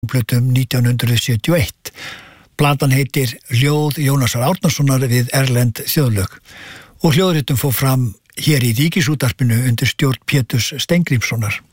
plötum 1971. Platan heitir Ljóð Jónasar Árnasonar við erlend þjóðlög og hljóðritun fór fram hér í Ríkisútvarpinu undir stjórn Péturs Steingrímssonar.